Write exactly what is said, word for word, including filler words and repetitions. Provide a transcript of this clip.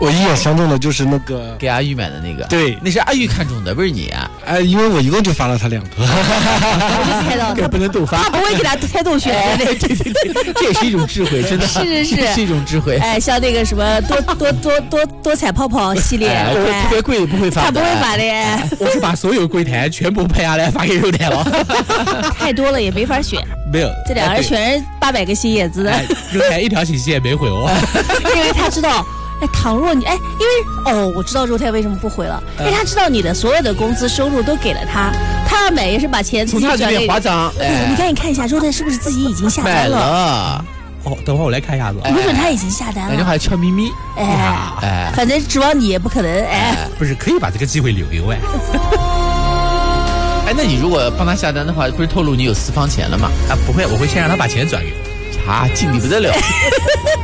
我一眼相中的就是那个给阿玉买的那个， 对， 那是阿玉看中的，不是你啊？ 哎，因为我一共就发了他两个， 我就猜到他不能斗发， 他不会给他猜洞穴。 对对对对，这也是一种智慧，真的是是是， 是一种智慧。 哎，像那个什么多多多多多彩泡泡系列， 哎、特别贵不会发， 他不会发的。 我是把所有柜台全部拍下来发给肉台了， 太多了也没法选。 没有， 这两人选八百个心眼子的， 哎、肉台一条信息也没回我， 因为他知道。哎，倘若你哎，因为哦，我知道肉太为什么不回了，因为他知道你的所有的工资收入都给了他，他要买也是把钱自己从他这边划账。 哎，你赶紧看一下肉太是不是自己已经下单了？ 买了。 哦，等会儿我来看一下子。 没准他已经下单了， 感觉还悄咪咪。 哎哎，反正指望你也不可能。哎， 不是，可以把这个机会留给我。 哎，那你如果帮他下单的话，不是透露你有私房钱了吗？ 啊，不会，我会先让他把钱转给我。 啊，敬你不得了。